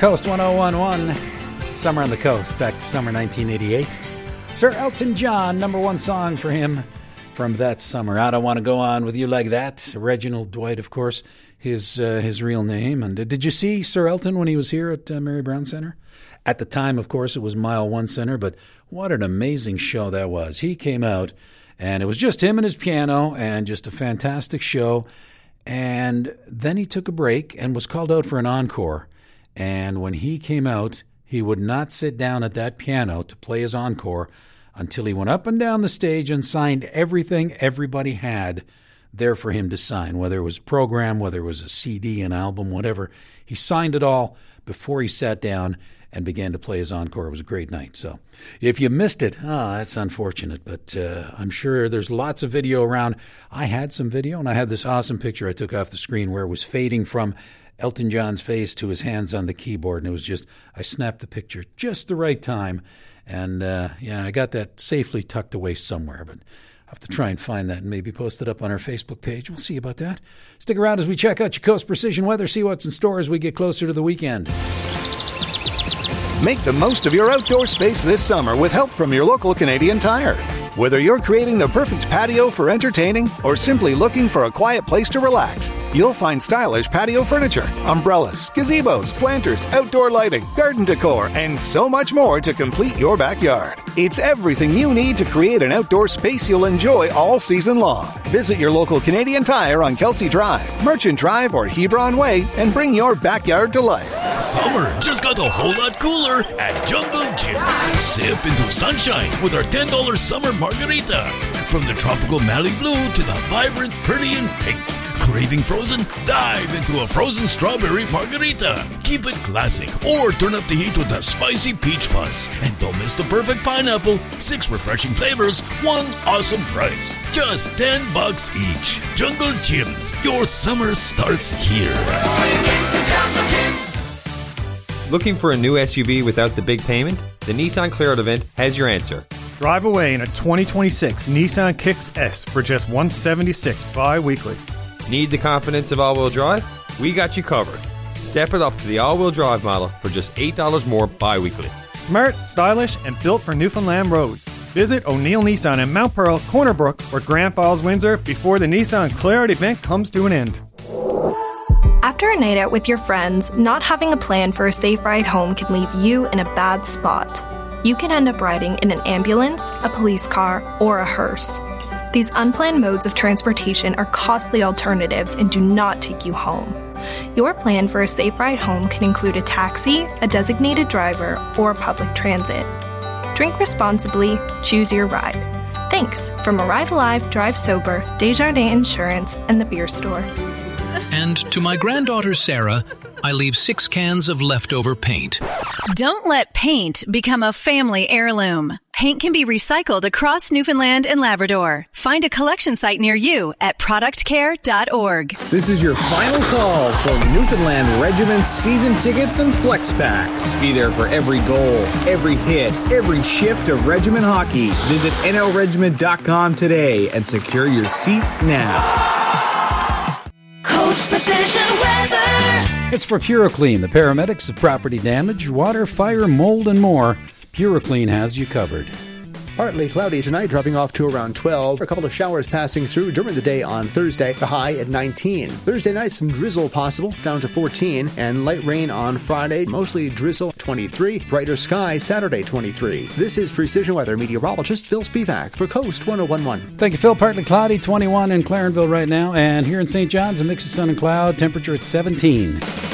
Coast 101.1. Summer on the Coast, back to summer 1988. Sir Elton John, number one song for him from that summer. I Don't Want to Go On With You Like That. Reginald Dwight, of course, his real name. And did you see Sir Elton when he was here at Mary Brown Center? At the time, of course, it was Mile One Center, but what an amazing show that was. He came out, and it was just him and his piano, and just a fantastic show. And then he took a break and was called out for an encore. And when he came out, he would not sit down at that piano to play his encore until he went up and down the stage and signed everything everybody had there for him to sign, whether it was program, whether it was a CD, an album, whatever. He signed it all before he sat down and began to play his encore. It was a great night. So if you missed it, that's unfortunate, but I'm sure there's lots of video around. I had some video, and I had this awesome picture I took off the screen where it was fading from Elton John's face to his hands on the keyboard, and it was just, I snapped the picture just the right time, and I got that safely tucked away somewhere, but I'll have to try and find that and maybe post it up on our Facebook page. We'll see about that. Stick around as we check out your Coast Precision Weather, see what's in store as we get closer to the weekend. Make the most of your outdoor space this summer with help from your local Canadian Tire. Whether you're creating the perfect patio for entertaining or simply looking for a quiet place to relax, you'll find stylish patio furniture, umbrellas, gazebos, planters, outdoor lighting, garden decor, and so much more to complete your backyard. It's everything you need to create an outdoor space you'll enjoy all season long. Visit your local Canadian Tire on Kelsey Drive, Merchant Drive, or Hebron Way and bring your backyard to life. Summer just got a whole lot cooler at Jungle Gyms. Sip into sunshine with our $10 summer margaritas. From the tropical Mali Blue to the vibrant Perdian Pink. Craving frozen? Dive into a frozen strawberry margarita. Keep it classic or turn up the heat with a spicy peach fuzz. And don't miss the perfect pineapple. 6 refreshing flavors, 1 awesome price. Just $10 each. Jungle Gyms. Your summer starts here. Looking for a new SUV without the big payment? The Nissan Clear Out event has your answer. Drive away in a 2026 Nissan Kicks S for just $176 bi-weekly. Need the confidence of all-wheel drive? We got you covered. Step it up to the all-wheel drive model for just $8 more bi-weekly. Smart, stylish, and built for Newfoundland roads. Visit O'Neill Nissan in Mount Pearl, Corner Brook, or Grand Falls, Windsor before the Nissan Clear Out event comes to an end. After a night out with your friends, not having a plan for a safe ride home can leave you in a bad spot. You can end up riding in an ambulance, a police car, or a hearse. These unplanned modes of transportation are costly alternatives and do not take you home. Your plan for a safe ride home can include a taxi, a designated driver, or public transit. Drink responsibly, choose your ride. Thanks from Arrive Alive, Drive Sober, Desjardins Insurance, and the Beer Store. And to my granddaughter Sarah, I leave 6 cans of leftover paint. Don't let paint become a family heirloom. Paint can be recycled across Newfoundland and Labrador. Find a collection site near you at productcare.org. This is your final call for Newfoundland Regiment season tickets and flex packs. Be there for every goal, every hit, every shift of regiment hockey. Visit nlregiment.com today and secure your seat now. Coast Precision Weather. It's for PuraClean, the paramedics of property damage, water, fire, mold, and more. PuraClean has you covered. Partly cloudy tonight, dropping off to around 12. A couple of showers passing through during the day on Thursday, the high at 19. Thursday night, some drizzle possible, down to 14. And light rain on Friday, mostly drizzle, 23. Brighter sky Saturday, 23. This is Precision Weather meteorologist Phil Spivak for Coast 101.1. Thank you, Phil. Partly cloudy, 21 in Clarenville right now. And here in St. John's, a mix of sun and cloud, temperature at 17.